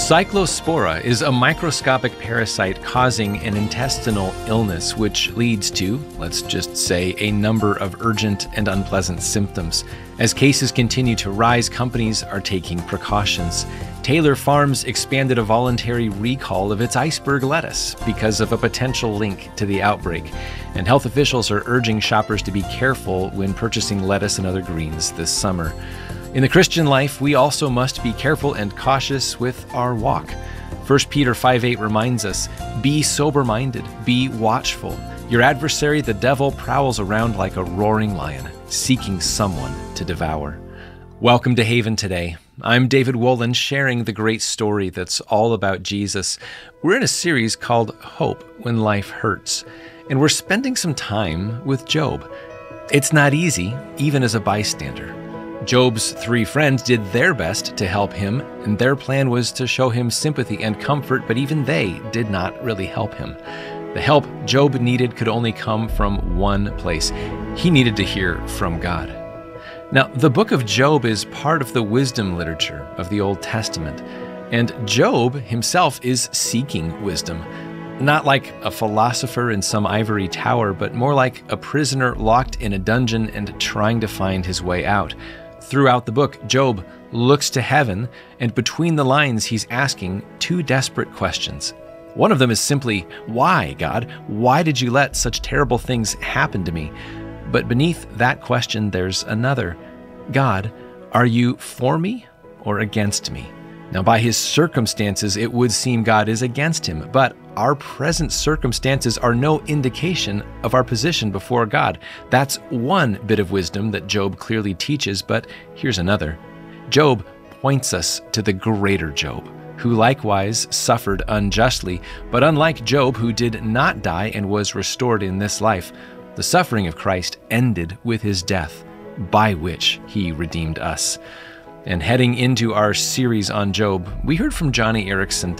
Cyclospora is a microscopic parasite causing an intestinal illness, which leads to, let's just say, a number of urgent and unpleasant symptoms. As cases continue to rise, companies are taking precautions. Taylor Farms expanded a voluntary recall of its iceberg lettuce because of a potential link to the outbreak. And health officials are urging shoppers to be careful when purchasing lettuce and other greens this summer. In the Christian life, we also must be careful and cautious with our walk. 1 Peter 5:8 reminds us, "Be sober-minded, be watchful. Your adversary, the devil, prowls around like a roaring lion, seeking someone to devour." Welcome to Haven Today. I'm David Wolin, sharing the great story that's all about Jesus. We're in a series called Hope When Life Hurts, and we're spending some time with Job. It's not easy, even as a bystander. Job's three friends did their best to help him, and their plan was to show him sympathy and comfort, but even they did not really help him. The help Job needed could only come from one place. He needed to hear from God. Now, the book of Job is part of the wisdom literature of the Old Testament, and Job himself is seeking wisdom. Not like a philosopher in some ivory tower, but more like a prisoner locked in a dungeon and trying to find his way out. Throughout the book, Job looks to heaven, and between the lines, he's asking two desperate questions. One of them is simply, "Why, God? Why did you let such terrible things happen to me?" But beneath that question, there's another. "God, are you for me or against me?" Now, by his circumstances, it would seem God is against him, but our present circumstances are no indication of our position before God. That's one bit of wisdom that Job clearly teaches, but here's another. Job points us to the greater Job, who likewise suffered unjustly, but unlike Job, who did not die and was restored in this life, the suffering of Christ ended with his death, by which he redeemed us. And heading into our series on Job, we heard from Johnny Erickson